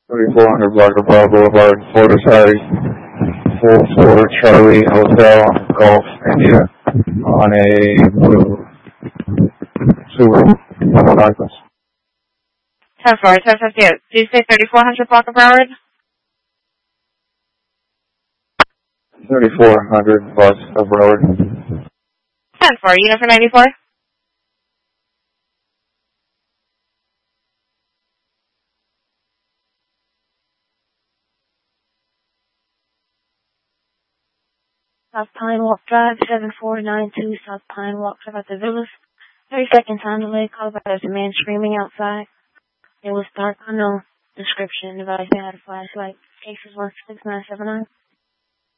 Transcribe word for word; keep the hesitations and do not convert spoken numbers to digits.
thirty-four hundred Barker Boulevard, Florida Side, four four Charlie Hotel, Gulf, India, on a blue Subaru motorcycle. ten four, ten fifty-eight. Did you say thirty-four hundred Barker Boulevard? thirty-four hundred Barker Road. ten four, unit for ninety-four? South Pine Walk Drive, seven four nine two South Pine Walk Drive at the Villas. thirty second time delay, called by there's a man screaming outside. It was dark, unknown description, device had a flashlight. Case is one six nine seven nine.